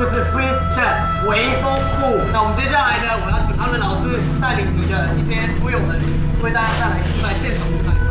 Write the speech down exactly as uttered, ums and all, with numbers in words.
就是 freestyle 微风步。那我们接下来呢，我要请他们老师带领你的一些队友们，为大家带来示范现场示范。